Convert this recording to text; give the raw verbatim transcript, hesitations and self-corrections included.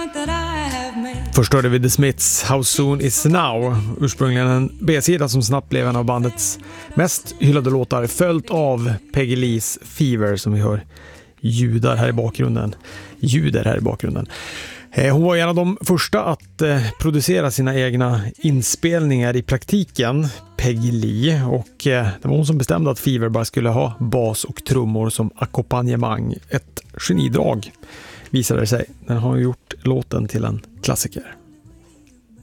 Först hörde vi The Smiths How Soon Is Now, ursprungligen en B-sida som snabbt blev en av bandets mest hyllade låtar, följt av Peggy Lees Fever som vi hör ljudar här i bakgrunden. Ljuder här i bakgrunden. Hon var en av de första att producera sina egna inspelningar i praktiken, Peggy Lee, och det var hon som bestämde att Fever bara skulle ha bas och trummor som ackompanjemang. Ett genidrag visade det sig. Den har gjort låten till en klassiker.